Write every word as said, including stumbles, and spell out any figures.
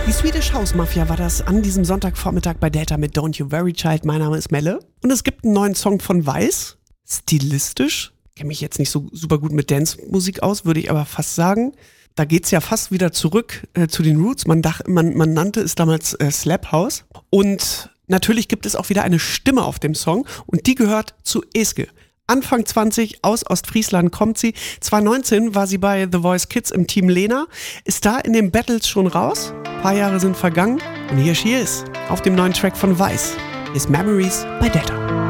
Die Swedish House Mafia war das an diesem Sonntagvormittag bei Delta mit Don't You Worry Child. Mein Name ist Melle. Und es gibt einen neuen Song von Weiß. Stilistisch. Kenne mich jetzt nicht so super gut mit Dance-Musik aus, würde ich aber fast sagen. Da geht's ja fast wieder zurück äh, zu den Roots. Man, dach, man, man nannte es damals äh, Slap House. Und natürlich gibt es auch wieder eine Stimme auf dem Song. Und die gehört zu Eske. Anfang zwanzig, aus Ostfriesland kommt sie. zwanzig neunzehn war sie bei The Voice Kids im Team Lena. Ist da in den Battles schon raus. Ein paar Jahre sind vergangen. Und hier she is, auf dem neuen Track von Weiß. Ist Memories bei Delta.